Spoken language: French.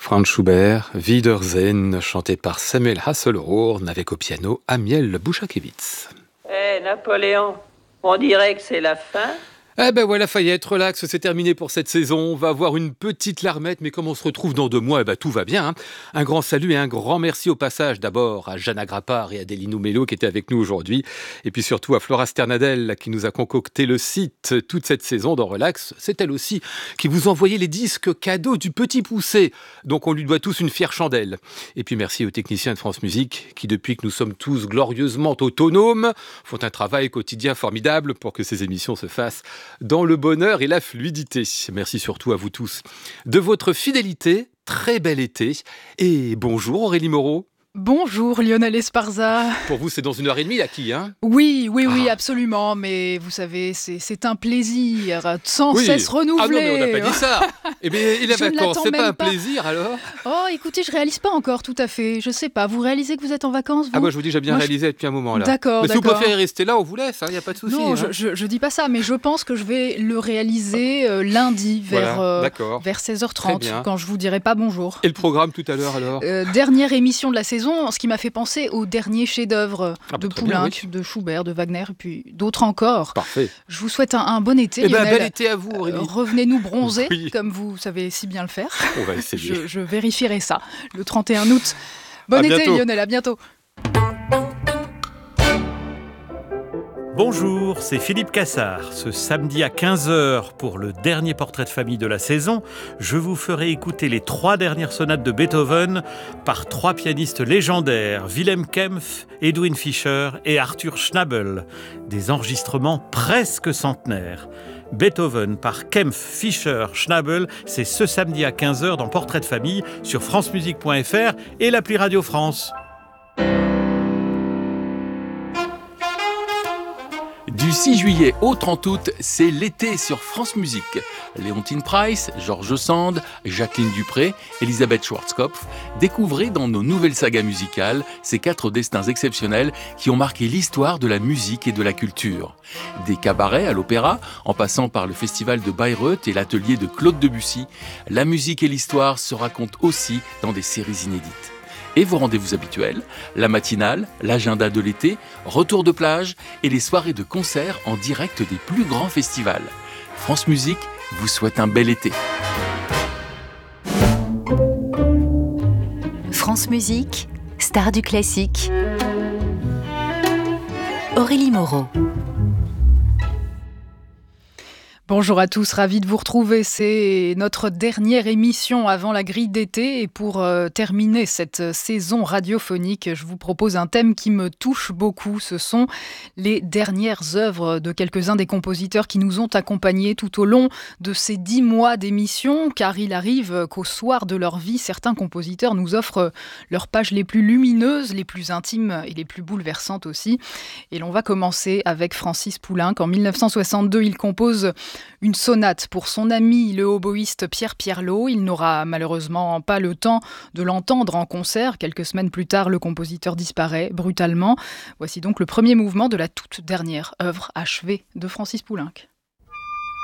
Franz Schubert, Wiedersehen, chanté par Samuel Hasselhorn avec au piano Amiel Bouchakevitz. Napoléon, on dirait que c'est la fin. Eh ben voilà Fayette, relax, c'est terminé pour cette saison. On va avoir une petite larmette, mais comme on se retrouve dans 2 mois, tout va bien. Un grand salut et un grand merci au passage d'abord à Jeanne Agrapard et à Delinou Mello qui étaient avec nous aujourd'hui. Et puis surtout à Flora Sternadel qui nous a concocté le site toute cette saison dans Relax. C'est elle aussi qui vous envoyait les disques cadeaux du Petit Poucet. Donc on lui doit tous une fière chandelle. Et puis merci aux techniciens de France Musique qui, depuis que nous sommes tous glorieusement autonomes, font un travail quotidien formidable pour que ces émissions se fassent dans le bonheur et la fluidité. Merci surtout à vous tous de votre fidélité. Très bel été. Et bonjour Aurélie Moreau. Bonjour Lionel Esparza. Pour vous, c'est dans 1h30 là qui, Oui, absolument. Mais vous savez, c'est un plaisir sans cesse renouvelé. Ah non, mais on n'a pas dit ça. Eh bien, les vacances, c'est pas un plaisir alors? Oh, écoutez, je réalise pas encore tout à fait. Je sais pas. Vous réalisez que vous êtes en vacances, vous? Ah, moi, je vous dis, j'ai bien réalisé depuis un moment là. D'accord. Mais si vous préférez rester là, on vous laisse. Il n'y a pas de souci. Non, je dis pas ça, mais je pense que je vais le réaliser lundi vers 16h30, quand je vous dirai pas bonjour. Et le programme tout à l'heure alors? Dernière émission de la saison. Ce qui m'a fait penser au dernier chef-d'œuvre de Poulenc, de Schubert, de Wagner, et puis d'autres encore. Parfait. Je vous souhaite un bon été, Lionel. Bel été à vous, Aurélie. Revenez-nous bronzer, comme vous savez si bien le faire. On va essayer. Je vérifierai ça le 31 août. Bon été, bientôt. Lionel, à bientôt. Bonjour, c'est Philippe Cassard. Ce samedi à 15h, pour le dernier portrait de famille de la saison, je vous ferai écouter les 3 dernières sonates de Beethoven par 3 pianistes légendaires, Wilhelm Kempff, Edwin Fischer et Arthur Schnabel. Des enregistrements presque centenaires. Beethoven par Kempff, Fischer, Schnabel, c'est ce samedi à 15h dans Portrait de famille sur francemusique.fr et l'appli Radio France. Du 6 juillet au 30 août, c'est l'été sur France Musique. Léontine Price, Georges Sand, Jacqueline Dupré, Elisabeth Schwarzkopf, découvrez dans nos nouvelles sagas musicales ces 4 destins exceptionnels qui ont marqué l'histoire de la musique et de la culture. Des cabarets à l'opéra, en passant par le festival de Bayreuth et l'atelier de Claude Debussy, la musique et l'histoire se racontent aussi dans des séries inédites. Et vos rendez-vous habituels, la matinale, l'agenda de l'été, retour de plage et les soirées de concert en direct des plus grands festivals. France Musique vous souhaite un bel été. France Musique, star du classique. Aurélie Moreau. Bonjour à tous, ravi de vous retrouver. C'est notre dernière émission avant la grille d'été et pour terminer cette saison radiophonique, je vous propose un thème qui me touche beaucoup. Ce sont les dernières œuvres de quelques-uns des compositeurs qui nous ont accompagnés tout au long de ces 10 mois d'émission, car il arrive qu'au soir de leur vie, certains compositeurs nous offrent leurs pages les plus lumineuses, les plus intimes et les plus bouleversantes aussi. Et l'on va commencer avec Francis Poulenc. En 1962, il compose une sonate pour son ami le oboïste Pierre Pierlot. Il n'aura malheureusement pas le temps de l'entendre en concert. Quelques semaines plus tard, le compositeur disparaît brutalement. Voici donc le premier mouvement de la toute dernière œuvre achevée de Francis Poulenc.